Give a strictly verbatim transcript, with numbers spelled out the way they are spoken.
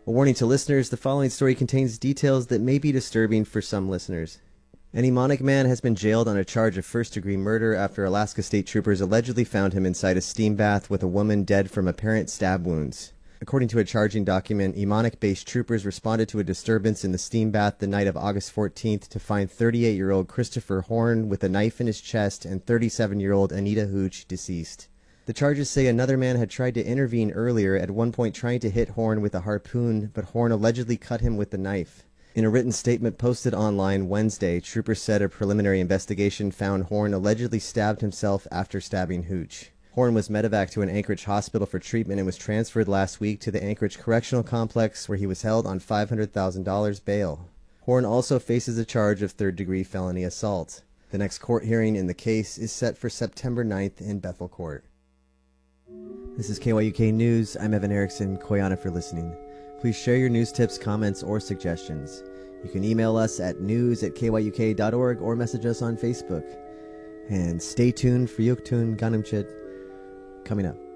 A warning to listeners, the following story contains details that may be disturbing for some listeners. An Emonic man has been jailed on a charge of first-degree murder after Alaska State Troopers allegedly found him inside a steam bath with a woman dead from apparent stab wounds. According to a charging document, Emonic-based troopers responded to a disturbance in the steam bath the night of August fourteenth to find thirty-eight-year-old Christopher Horn with a knife in his chest and thirty-seven-year-old Anita Hooch deceased. The charges say another man had tried to intervene earlier, at one point trying to hit Horn with a harpoon, but Horn allegedly cut him with the knife. In a written statement posted online Wednesday, troopers said a preliminary investigation found Horn allegedly stabbed himself after stabbing Hooch. Horn was medevaced to an Anchorage hospital for treatment and was transferred last week to the Anchorage Correctional Complex, where he was held on five hundred thousand dollars bail. Horn also faces a charge of third-degree felony assault. The next court hearing in the case is set for September ninth in Bethel Court. This is K Y U K News. I'm Evan Erickson. Koyana for listening. Please share your news tips, comments, or suggestions. You can email us at news at k y u k dot org or message us on Facebook. And stay tuned for Yoktun Ganamchit coming up.